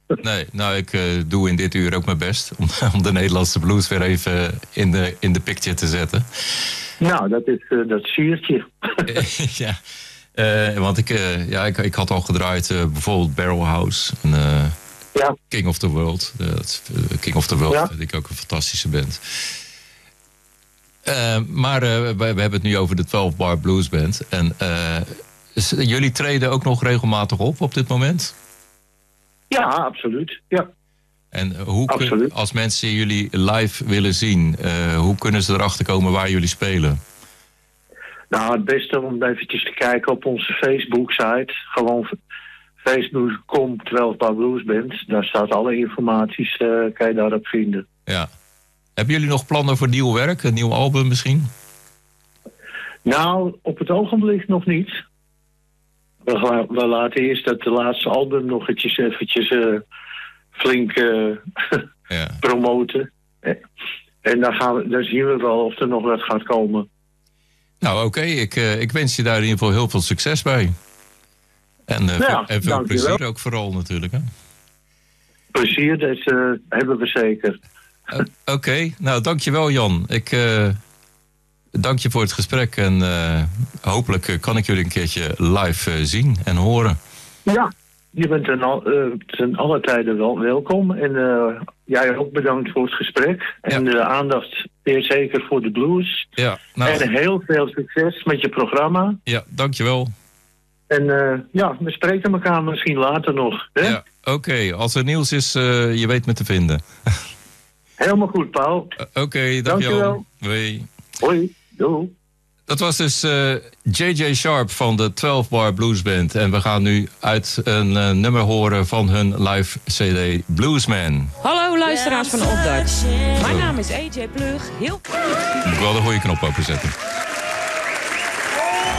Nee, nou, ik doe in dit uur ook mijn best om de Nederlandse blues weer even in de picture te zetten. Nou, dat siert je. Ja, want ik had al gedraaid bijvoorbeeld Barrelhouse en Ja. King of the World. King of the World Ja. vind ik ook een fantastische band. Maar we hebben het nu over de 12 Bar Blues Band. En jullie treden ook nog regelmatig op dit moment? Ja, absoluut. Ja. En als mensen jullie live willen zien, hoe kunnen ze erachter komen waar jullie spelen? Nou, het beste om eventjes te kijken op onze Facebook-site. Gewoon facebook.com 12 Bar Blues Band. Daar staat alle informaties, kan je daarop vinden. Ja. Hebben jullie nog plannen voor nieuw werk? Een nieuw album misschien? Nou, op het ogenblik nog niet. We laten eerst dat de laatste album nog eventjes flink promoten. En dan zien we wel of er nog wat gaat komen. Nou, oké. Ik wens je daar in ieder geval heel veel succes bij. En veel plezier ook vooral natuurlijk. Hè? Plezier, dat hebben we zeker. Oké. Nou, dankjewel Jan. Ik dank je voor het gesprek. En hopelijk kan ik jullie een keertje live zien en horen. Ja, je bent ten alle tijden wel welkom. En jij ook bedankt voor het gesprek. En de aandacht zeer zeker voor de blues. Ja, nou, en heel veel succes met je programma. Ja, dankjewel. En we spreken elkaar misschien later nog. Hè? Ja, oké. Als er nieuws is, je weet me te vinden. Helemaal goed, Paul. Oké, dankjewel. Hoi. Hoi, doei. Dat was dus J.J. Sharp van de 12 Bar Blues Band. En we gaan nu uit een nummer horen van hun live CD Bluesman. Hallo luisteraars van Opdart. Mijn naam is AJ Plug. Ik moet wel de goede knop openzetten.